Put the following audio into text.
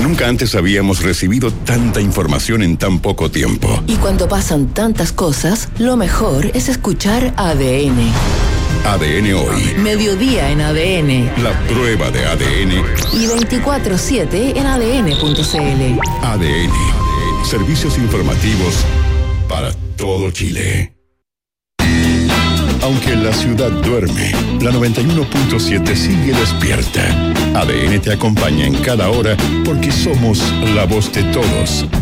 Nunca antes habíamos recibido tanta información en tan poco tiempo. Y cuando pasan tantas cosas, lo mejor es escuchar ADN. ADN Hoy. Mediodía en ADN. La prueba de ADN. Y 24/7 en ADN.cl. ADN. Servicios informativos para todo Chile. Aunque la ciudad duerme, la 91.7 sigue despierta. ADN te acompaña en cada hora porque somos la voz de todos.